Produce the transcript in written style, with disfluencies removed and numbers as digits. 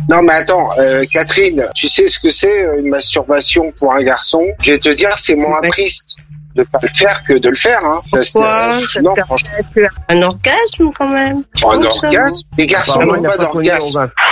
Non, mais attends, Catherine, tu sais ce que c'est une masturbation pour un garçon? Je vais te dire, c'est moins triste de pas le faire que de le faire, hein. Pourquoi? Non, franchement. Un orgasme, quand même. Un orgasme? Les garçons n'ont pas d'orgasme.